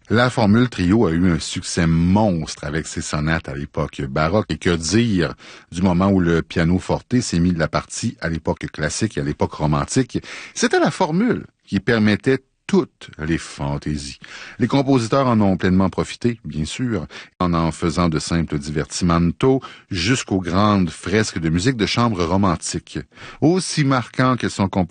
La formule trio a eu un succès monstre avec ses sonates à l'époque baroque. Et que dire du moment où le piano forte s'est mis de la partie à l'époque classique et à l'époque romantique. C'était la formule qui permettait toutes les fantaisies. Les compositeurs en ont pleinement profité, bien sûr, en faisant de simples divertimento jusqu'aux grandes fresques de musique de chambre romantique. Aussi marquant qu'elles sont